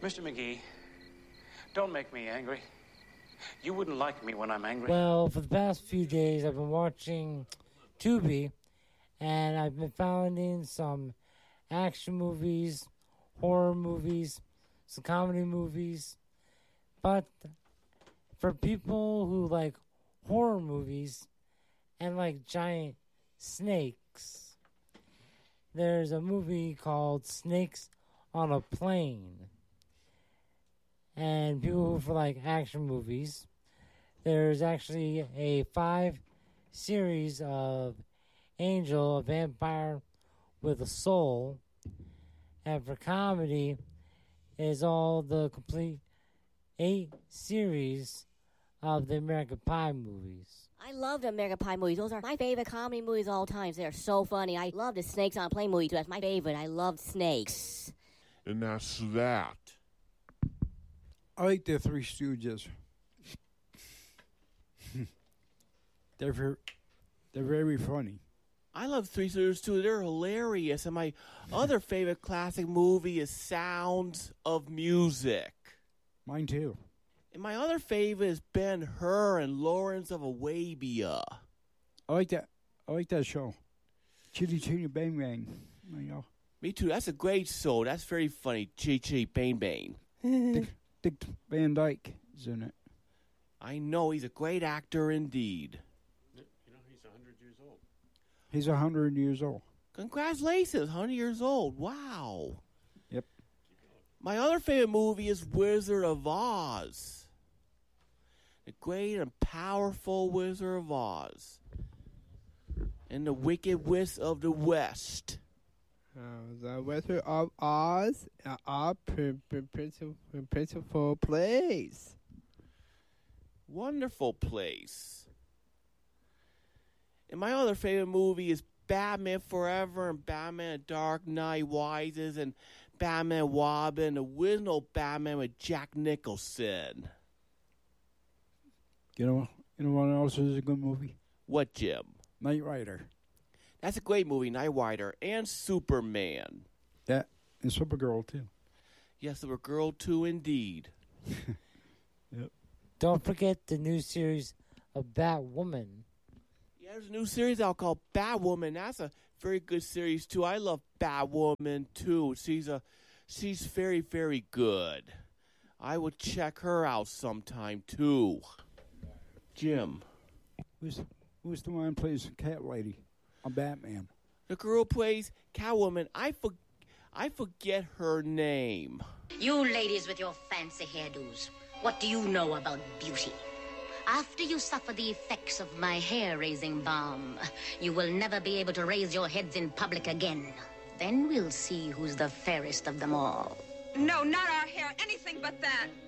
Mr. McGee, don't make me angry. You wouldn't like me when I'm angry. Well, for the past few days, I've been watching Tubi, and I've been finding some action movies, horror movies, some comedy movies. But for people who like horror movies and like giant snakes, there's a movie called Snakes on a Plane. And people who for like action movies, there's actually a 5 series of Angel, a vampire with a soul. And for comedy, is all the complete 8 series of the American Pie movies. I love the American Pie movies. Those are my favorite comedy movies of all time. They are so funny. I love the Snakes on a Plane movie, too. That's my favorite. I love snakes. And that's that. I like the Three Stooges. They're very funny. I love Three Stooges too. They're hilarious. And my other favorite classic movie is Sounds of Music. Mine too. And my other favorite is Ben-Hur and Lawrence of Arabia. I like that show. Chitty Chitty Bang Bang. You know. Me too. That's a great show. That's very funny. Chitty Chitty Bang Bang. Dick Van Dyke is in it. I know. He's a great actor indeed. You know, he's 100 years old. He's 100 years old. Congratulations. 100 years old. Wow. Yep. My other favorite movie is Wizard of Oz. The great and powerful Wizard of Oz. And the Wicked Witch of the West. The Wizard of Oz, our principal place. Wonderful place. And my other favorite movie is Batman Forever and Batman Dark Knight Rises and Batman Robin, the original Batman with Jack Nicholson. You know what else is a good movie? What, Jim? Knight Rider. That's a great movie, Knight Rider and Superman. Yeah, and Supergirl too. Yes, Supergirl too, indeed. Yep. Don't forget the new series of Batwoman. Yeah, there's a new series out called Batwoman. That's a very good series too. I love Batwoman too. She's very, very good. I would check her out sometime too. Jim. Who's the one who plays Cat Lady on Batman? The girl plays Catwoman. I forget her name. You ladies with your fancy hairdos, what do you know about beauty? After you suffer the effects of my hair-raising balm, you will never be able to raise your heads in public again. Then we'll see who's the fairest of them all. No, not our hair, anything but that.